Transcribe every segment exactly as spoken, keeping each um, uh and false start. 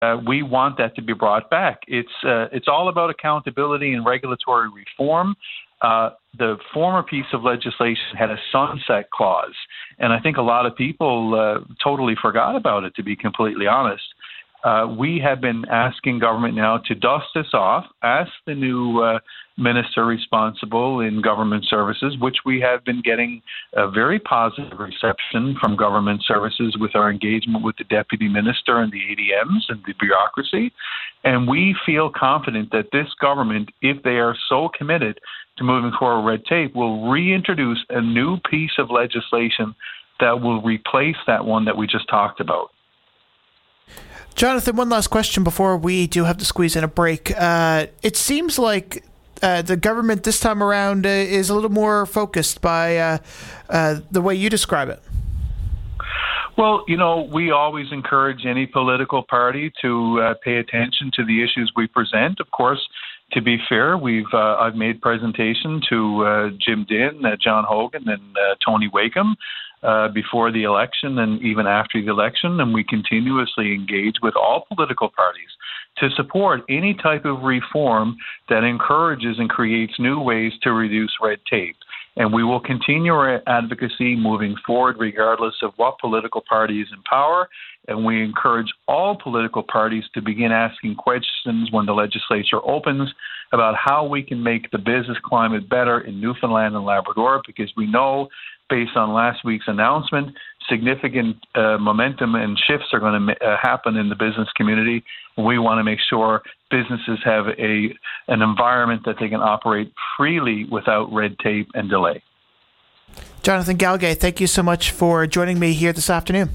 Uh, we want that to be brought back. It's uh, it's all about accountability and regulatory reform. Uh, the former piece of legislation had a sunset clause, and I think a lot of people uh, totally forgot about it, to be completely honest. Uh, we have been asking government now to dust this off, ask the new uh, minister responsible in government services, which we have been getting a very positive reception from government services with our engagement with the deputy minister and the A D Ms and the bureaucracy. And we feel confident that this government, if they are so committed to moving forward red tape, will reintroduce a new piece of legislation that will replace that one that we just talked about. Jonathan, one last question before we do have to squeeze in a break. Uh, it seems like uh, the government this time around uh, is a little more focused by uh, uh, the way you describe it. Well, you know, we always encourage any political party to uh, pay attention to the issues we present. Of course, to be fair, we've uh, I've made presentation to uh, Jim Dinn, uh, John Hogan, and uh, Tony Wakeham uh, before the election and even after the election, and we continuously engage with all political parties to support any type of reform that encourages and creates new ways to reduce red tape. And we will continue our advocacy moving forward regardless of what political party is in power. And we encourage all political parties to begin asking questions when the legislature opens about how we can make the business climate better in Newfoundland and Labrador, because we know, based on last week's announcement, significant uh, momentum and shifts are going to uh, happen in the business community. We want to make sure businesses have a an environment that they can operate freely without red tape and delay. Jonathan Galgay, thank you so much for joining me here this afternoon.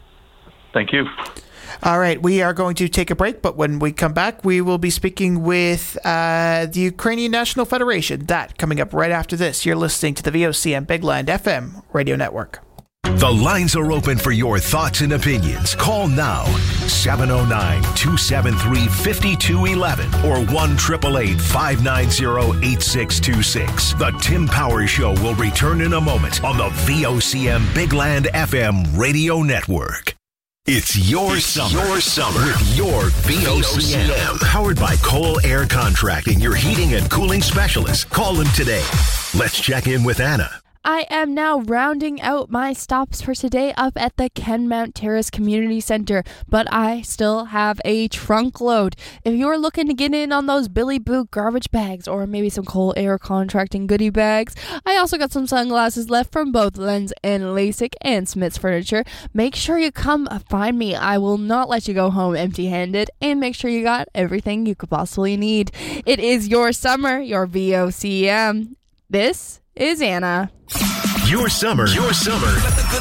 Thank you. All right, we are going to take a break, but when we come back, we will be speaking with uh, the Ukrainian National Federation. That coming up right after this. You're listening to the V O C M Bigland F M radio network. The lines are open for your thoughts and opinions. Call now, seven oh nine, two seven three, five two one one or one eight eight eight, five nine zero, eight six two six. The Tim Powers Show will return in a moment on the V O C M Bigland F M radio network. It's your it's summer. Your summer with your V O C M. Powered by Cole Air Contracting, your heating and cooling specialist. Call them today. Let's check in with Anna. I am now rounding out my stops for today up at the Kenmount Terrace Community Center, but I still have a trunk load. If you're looking to get in on those Billy Boot garbage bags or maybe some Cole Air Contracting goodie bags, I also got some sunglasses left from both Lens and LASIK and Smith's Furniture. Make sure you come find me. I will not let you go home empty-handed, and make sure you got everything you could possibly need. It is your summer, your V O C M. This is Anna. Your summer, your summer,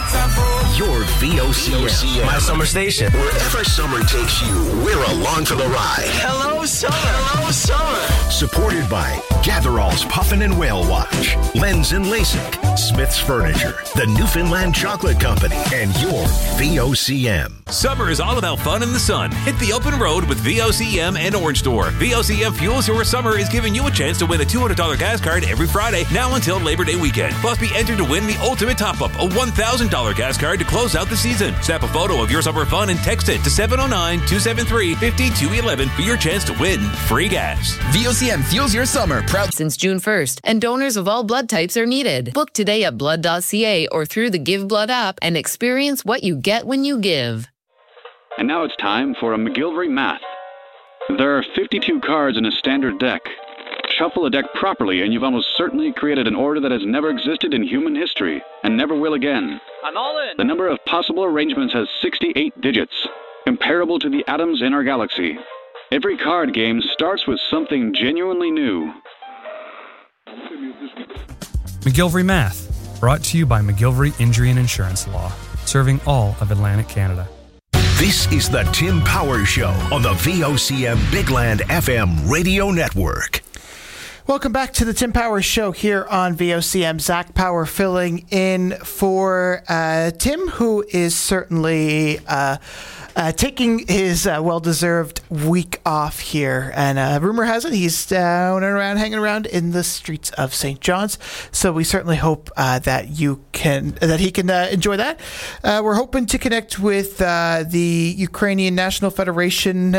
your V O C M. My summer station. Wherever summer takes you, we're along for the ride. Hello, summer. Hello, summer. Supported by Gatherall's Puffin and Whale Watch, Lens and LASIK, Smith's Furniture, the Newfoundland Chocolate Company, and your V O C M. Summer is all about fun in the sun. Hit the open road with V O C M and Orange Store. V O C M Fuels Your Summer is giving you a chance to win a two hundred dollars gas card every Friday, now until Labor Day weekend. Plus, be entered to win the ultimate top-up, a one thousand dollars gas card to close out the season. Snap a photo of your summer fun and text it to seven oh nine, two seven three, five two one one for your chance to win free gas. V O C M Fuels Your Summer. Proud since June first, and donors of all blood types are needed. Book today at blood dot c a or through the Give Blood app and experience what you get when you give. And now it's time for a McGillivray Math. There are fifty-two cards in a standard deck. Shuffle a deck properly and you've almost certainly created an order that has never existed in human history and never will again. I'm all in. The number of possible arrangements has sixty-eight digits, comparable to the atoms in our galaxy. Every card game starts with something genuinely new. McGillivray Math, brought to you by McGillivray Injury and Insurance Law, serving all of Atlantic Canada. This is the Tim Powers Show on the V O C M Bigland F M radio network. Welcome back to the Tim Powers Show here on V O C M. Zach Power filling in for uh, Tim, who is certainly uh, uh, taking his uh, well-deserved week off here. And uh, rumor has it he's down and around, hanging around in the streets of Saint John's. So we certainly hope uh, that you can, that he can uh, enjoy that. Uh, we're hoping to connect with uh, the Ukrainian National Federation